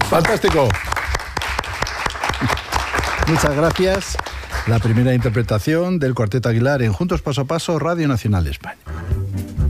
Fantástico. Muchas gracias. La primera interpretación del Cuarteto Aguilar en Juntos Paso a Paso, Radio Nacional de España.